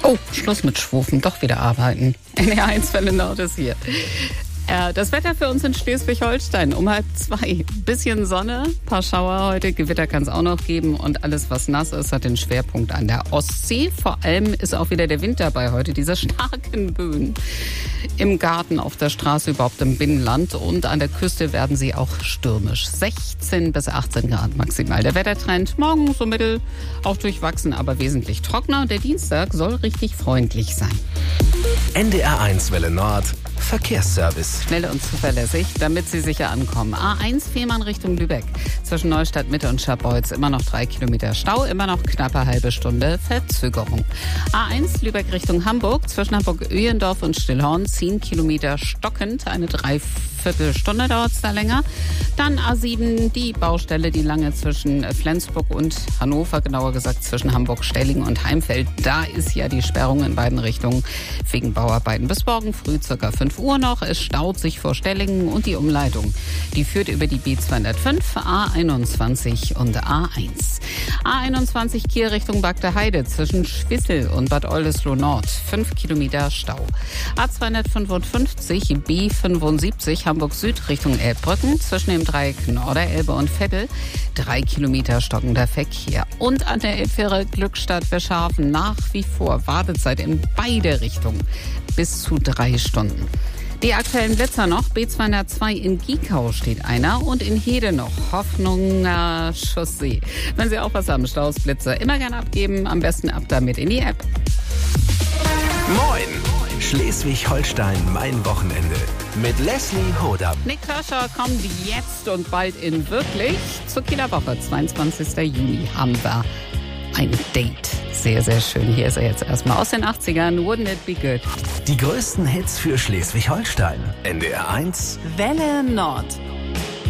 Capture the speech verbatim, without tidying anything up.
Oh, Schluss mit Schwufen, doch wieder arbeiten. N D R eins Welle Nord ist hier. Äh, das Wetter für uns in Schleswig-Holstein um halb zwei. Bisschen Sonne, paar Schauer heute, Gewitter kann es auch noch geben und alles, was nass ist, hat den Schwerpunkt an der Ostsee. Vor allem ist auch wieder der Wind dabei heute, diese starken Böen. Im Garten, auf der Straße, überhaupt im Binnenland und an der Küste werden sie auch stürmisch. sechzehn bis achtzehn Grad maximal. Der Wettertrend morgen so mittel, auch durchwachsen, aber wesentlich trockener. Und der Dienstag soll richtig freundlich sein. N D R eins Welle Nord Verkehrsservice. Schnell und zuverlässig, damit Sie sicher ankommen. A eins Fehmarn Richtung Lübeck. Zwischen Neustadt Mitte und Scharbeutz immer noch drei Kilometer Stau, immer noch knappe halbe Stunde Verzögerung. A eins Lübeck Richtung Hamburg. Zwischen Hamburg-Öhlendorf und Stillhorn zehn Kilometer stockend. Eine Dreiviertelstunde dauert es da länger. Dann A sieben, die Baustelle, die lange zwischen Flensburg und Hannover, genauer gesagt zwischen Hamburg-Stellingen und Heimfeld. Da ist ja die Sperrung in beiden Richtungen wegen Bauarbeiten. Bis morgen früh circa fünf Uhr noch. Es staut sich vor Stellingen und die Umleitung, die führt über die B zweihundertfünf, A einundzwanzig und A eins. A einundzwanzig Kiel Richtung Bagde-Heide zwischen Schwissel und Bad Oldesloe Nord. fünf Kilometer Stau. A zweihundertfünfundfünfzig B fünfundsiebzig Hamburg Süd Richtung Elbbrücken zwischen dem Dreieck Norderelbe und Vettel. drei Kilometer stockender Verkehr. Und an der Elbfähre Glückstadt-Weschhafen nach wie vor Wartezeit in beide Richtungen bis zu drei Stunden. Die aktuellen Blitzer noch. B zweihundertzwei in Giekau steht einer und in Hede noch. Hoffnunger Chaussee. Wenn Sie auch was haben, Staus, Blitzer, immer gern abgeben. Am besten ab damit in die App. Moin! Schleswig-Holstein, mein Wochenende. Mit Leslie Hodam. Nick Kershaw kommt jetzt und bald in wirklich zur Kieler Woche. zweiundzwanzigsten Juni haben wir ein Date. Sehr, sehr schön. Hier ist er jetzt erstmal aus den achtzigern. Wouldn't it be good? Die größten Hits für Schleswig-Holstein. N D R eins Welle Nord.